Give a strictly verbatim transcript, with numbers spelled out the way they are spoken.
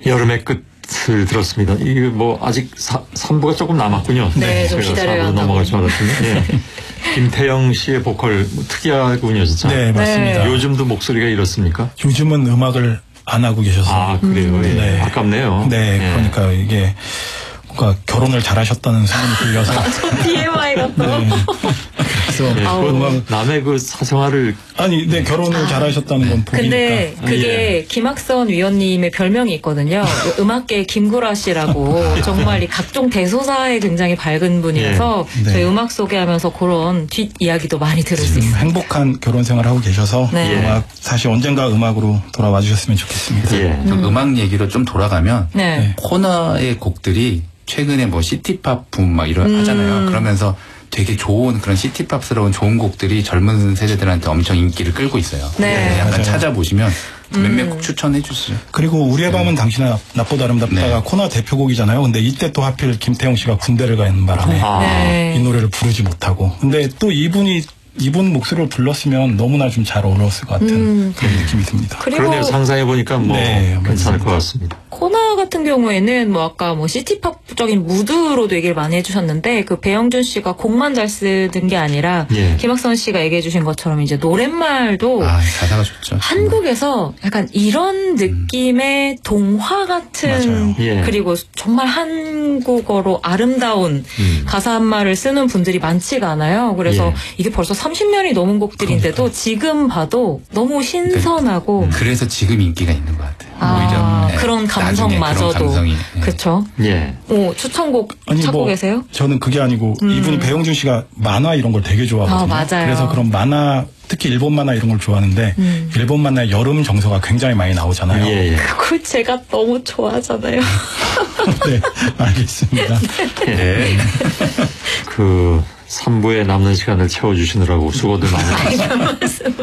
여름의 끝을 들었습니다. 이게 뭐 아직 삼 부가 조금 남았군요. 네, 좀 기다려야 한다고. 넘어갈 줄 알았더니. 예. 김태영 씨의 보컬 뭐 특이하군요, 진짜. 네, 맞습니다. 네. 요즘도 목소리가 이렇습니까? 요즘은 음악을 안 하고 계셔서. 아, 그래요? 음. 예. 네. 아깝네요. 네, 예. 그러니까 이게 뭔가 결혼을 잘하셨다는 소문이 들려서. 아, 저 티엠아이 같다. 네. 그래서 예, 음악 남의 그 사생활을 아니, 네, 결혼을 아, 잘하셨다는 건 보기니까. 근데 그게 예. 김학선 위원님의 별명이 있거든요. 음악계 김구라 씨라고 정말 이 각종 대소사에 굉장히 밝은 분이어서 예. 네. 저희 음악 소개하면서 그런 뒷 이야기도 많이 들을 수 있어요. 행복한 결혼 생활을 하고 계셔서 네. 음악 사실 언젠가 음악으로 돌아와 주셨으면 좋겠습니다. 예. 좀 음악 얘기로 좀 돌아가면 네. 코너의 곡들이 최근에 뭐 시티팝 붐 막 이런 음. 하잖아요. 그러면서 되게 좋은 그런 시티팝스러운 좋은 곡들이 젊은 세대들한테 엄청 인기를 끌고 있어요. 네. 약간 맞아요. 찾아보시면 몇몇 곡 추천해 주시죠. 그리고 우리의 밤은 당신의 낮보다 아름답다가 네. 코너 대표곡이잖아요. 근데 이때 또 하필 김태형 씨가 군대를 가 있는 바람에 아. 네. 이 노래를 부르지 못하고. 근데 또 이분이 이분 목소리를 불렀으면 너무나 좀 잘 어울렸을 것 같은 음. 그런 느낌이 듭니다. 그리고 그러네요. 상상해 보니까 뭐 네, 괜찮을 맞습니다. 것 같습니다. 코나 같은 경우에는 뭐 아까 뭐 시티팝적인 무드로도 얘기를 많이 해주셨는데 그 배영준 씨가 곡만 잘 쓰는 게 아니라 예. 김학선 씨가 얘기해 주신 것처럼 이제 노랫말도 아, 가사가 좋죠. 한국에서 약간 이런 느낌의 동화 같은 맞아요. 예. 그리고 정말 한국어로 아름다운 음. 가사 한 말을 쓰는 분들이 많지가 않아요. 그래서 예. 이게 벌써 삼십 년이 넘은 곡들인데도 그러니까요. 지금 봐도 너무 신선하고 그래서 지금 인기가 있는 것 같아요. 아, 오히려 네, 그런 나중에 감성마저도 그런 감성이, 네. 그렇죠. 예. 오, 추천곡 아니, 찾고 뭐 계세요? 저는 그게 아니고 음. 이분이 배영준 씨가 만화 이런 걸 되게 좋아하거든요. 아, 맞아요. 그래서 그런 만화 특히 일본 만화 이런 걸 좋아하는데 음. 일본 만화의 여름 정서가 굉장히 많이 나오잖아요. 예, 예. 그걸 제가 너무 좋아하잖아요. 네, 알겠습니다. 네. 그 삼 부에 남는 시간을 채워주시느라고 수고들 많이 하셨습니다.